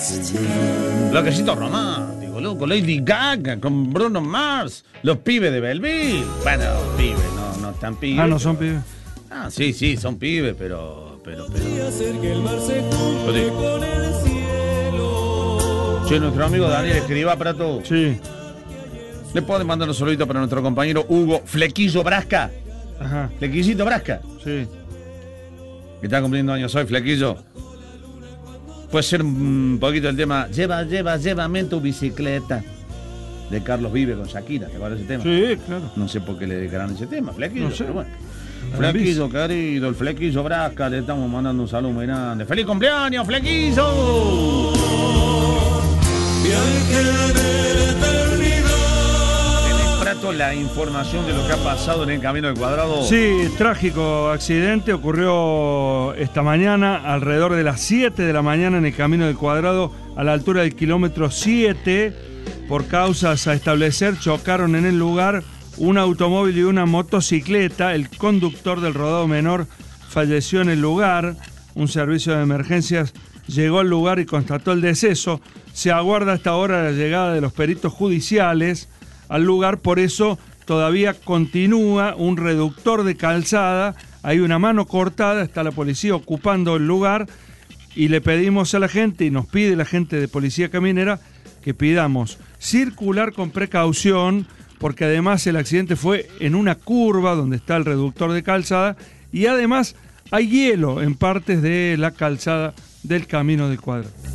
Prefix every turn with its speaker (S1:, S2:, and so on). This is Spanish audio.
S1: Bloquecito romántico, loco. Lady Gaga con Bruno Mars. Los pibes de Belleville. Bueno, pibes, no están pibes.
S2: Ah, no son pibes.
S1: Ah, sí, son pibes, pero. Che, nuestro amigo Daniel Escriba, Prato.
S2: Sí.
S1: ¿Le pueden mandar un saludito para nuestro compañero Hugo Flequillo Brasca?
S2: Ajá.
S1: Flequillito Brasca.
S2: Sí.
S1: Que está cumpliendo años hoy, Flequillo. Puede ser un poquito el tema Llévame en tu bicicleta, de Carlos Vive con Shakira. ¿Te acuerdas ese tema?
S2: Sí, claro.
S1: No sé por qué le dedicarán ese tema, Flequillo,
S2: No sé.
S1: pero bueno. Flequillo, querido, el Flequillo Brasca, le estamos mandando un saludo muy grande. ¡Feliz cumpleaños, Flequillo! Prato, la información de lo que ha pasado en el Camino del Cuadrado.
S2: Sí, trágico accidente ocurrió esta mañana alrededor de las 7 de la mañana en el Camino del Cuadrado, a la altura del kilómetro 7. Por causas a establecer, chocaron en el lugar un automóvil y una motocicleta. El conductor del rodado menor falleció en el lugar. Un servicio de emergencias llegó al lugar y constató el deceso. Se aguarda hasta ahora la llegada de los peritos judiciales al lugar, por eso todavía continúa un reductor de calzada, hay una mano cortada, está la policía ocupando el lugar y le pedimos a la gente, y nos pide la gente de Policía Caminera, que pidamos circular con precaución, porque además el accidente fue en una curva donde está el reductor de calzada y además hay hielo en partes de la calzada del Camino del Cuadrado.